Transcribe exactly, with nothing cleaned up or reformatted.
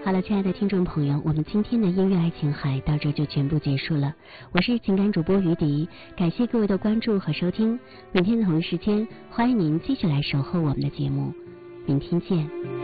好了，亲爱的听众朋友，我们今天的音乐爱情海到这就全部结束了。我是情感主播于迪，感谢各位的关注和收听。明天的同一时间，欢迎您继续来守候我们的节目。明天见。